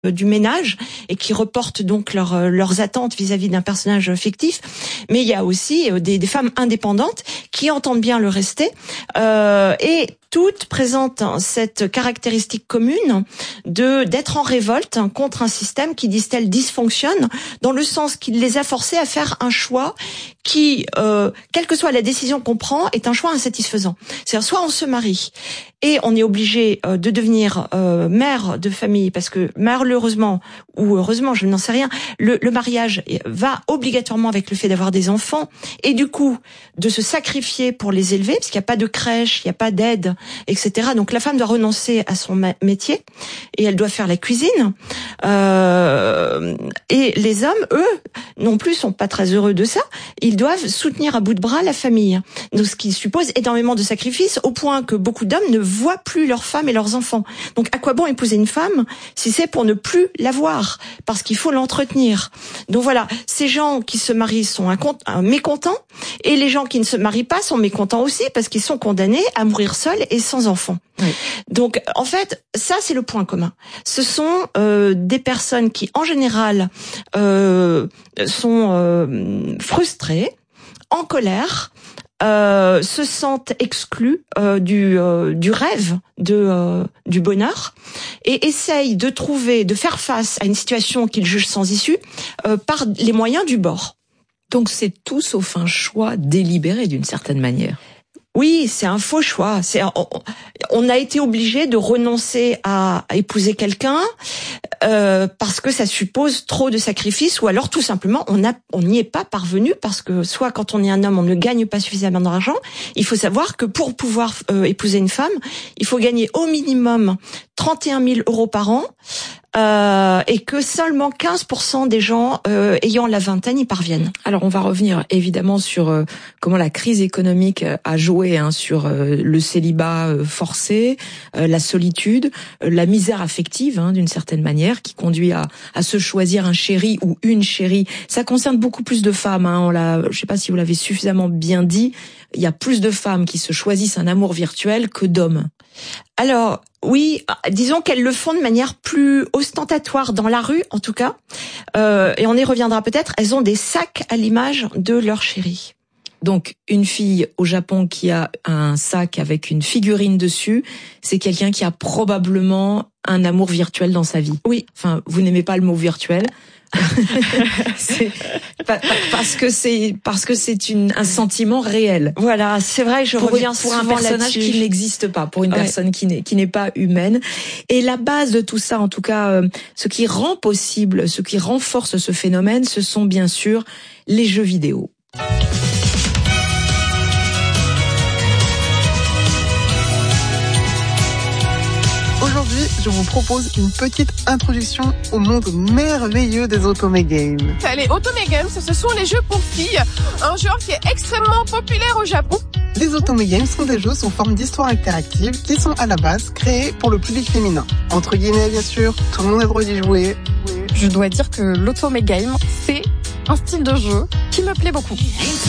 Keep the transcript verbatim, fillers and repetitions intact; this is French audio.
du ménage et qui reportent donc leur, leurs attentes vis-à-vis d'un personnage fictif. Mais il y a aussi des, des femmes indépendantes qui entendent bien le rester euh, et toutes présentent cette caractéristique commune de d'être en révolte contre un système qui, disent-elles, dysfonctionne dans le sens qu'il les a forcées à faire un choix qui, euh, quelle que soit la décision qu'on prend, est un choix insatisfaisant. C'est-à-dire, soit on se marie et on est obligé euh, de devenir euh, mère de famille, parce que malheureusement ou heureusement, je n'en sais rien, le, le mariage va obligatoirement avec le fait d'avoir des enfants et du coup de se sacrifier pour les élever, parce qu'il n'y a pas de crèche, il n'y a pas d'aide, et cetera. Donc la femme doit renoncer à son ma- métier et elle doit faire la cuisine. Euh, et les hommes, eux, non plus, sont pas très heureux de ça. Ils doivent soutenir à bout de bras la famille. Donc ce qui suppose énormément de sacrifices, au point que beaucoup d'hommes ne voient plus leurs femmes et leurs enfants. Donc à quoi bon épouser une femme si c'est pour ne plus la voir, parce qu'il faut l'entretenir. Donc voilà, ces gens qui se marient sont incont- mécontents, et les gens qui ne se marient pas sont mécontents aussi, parce qu'ils sont condamnés à mourir seuls et sans enfants. Oui. Donc en fait, ça c'est le point commun. Ce sont euh, des personnes qui en général euh, sont euh, frustrées, en colère, Euh, se sentent exclus euh, du euh, du rêve de euh, du bonheur et essayent de trouver, de faire face à une situation qu'ils jugent sans issue euh, par les moyens du bord. Donc c'est tout sauf un choix délibéré d'une certaine manière. Oui, c'est un faux choix. C'est, on, on a été obligé de renoncer à, à épouser quelqu'un euh, parce que ça suppose trop de sacrifices, ou alors tout simplement on a, on n'y est pas parvenu, parce que soit quand on est un homme on ne gagne pas suffisamment d'argent. Il faut savoir que pour pouvoir euh, épouser une femme, il faut gagner au minimum trente et un mille euros par an. Euh, et que seulement quinze pour cent des gens euh, ayant la vingtaine y parviennent. Alors on va revenir évidemment sur euh, comment la crise économique a joué hein, sur euh, le célibat euh, forcé, euh, la solitude, euh, la misère affective hein, d'une certaine manière, qui conduit à, à se choisir un chéri ou une chérie. Ça concerne beaucoup plus de femmes. Hein, on l'a, je sais pas si vous l'avez suffisamment bien dit. Il y a plus de femmes qui se choisissent un amour virtuel que d'hommes. Alors, oui, disons qu'elles le font de manière plus ostentatoire dans la rue, en tout cas. Euh, et on y reviendra peut-être. Elles ont des sacs à l'image de leur chéri. Donc, une fille au Japon qui a un sac avec une figurine dessus, c'est quelqu'un qui a probablement un amour virtuel dans sa vie. Oui. Enfin, vous n'aimez pas le mot virtuel. c'est parce que c'est parce que c'est une un sentiment réel. Voilà, c'est vrai, je pour, reviens pour souvent un personnage là-dessus. qui n'existe pas, pour une ouais. personne qui n'est qui n'est pas humaine. Et la base de tout ça, en tout cas, euh, ce qui rend possible, ce qui renforce ce phénomène, ce sont bien sûr les jeux vidéo. Aujourd'hui, je vous propose une petite introduction au monde merveilleux des Otome Games. Les Otome Games, ce sont les jeux pour filles, un genre qui est extrêmement populaire au Japon. Les Otome Games sont des jeux sous forme d'histoire interactive qui sont à la base créés pour le public féminin. Entre guillemets, bien sûr, tout le monde a le droit d'y jouer. Je dois dire que l'Otome Game, c'est un style de jeu qui me plaît beaucoup.